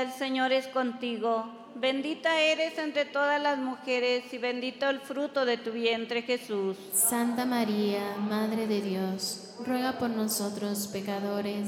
el Señor es contigo. Bendita eres entre todas las mujeres y bendito el fruto de tu vientre, Jesús. Santa María, Madre de Dios, ruega por nosotros pecadores,